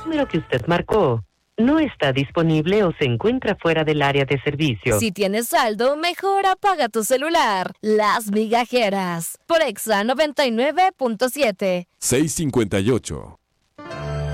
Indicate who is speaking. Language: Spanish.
Speaker 1: número que usted marcó no está disponible o se encuentra fuera del área de servicio.
Speaker 2: Si tienes saldo, mejor apaga tu celular. Las migajeras. Por Exa 99.7.
Speaker 3: 658.